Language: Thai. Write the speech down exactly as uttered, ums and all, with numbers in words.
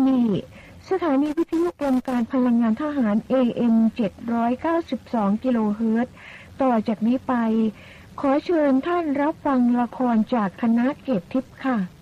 นี่สถานีวิทยุกรมการพลังงานทหาร เอ เอ็ม เจ็ดร้อยเก้าสิบสอง กิโลเฮิรตซ์ต่อจากนี้ไปขอเชิญท่านรับฟังละครจากคณะเกตทิพย์ค่ะ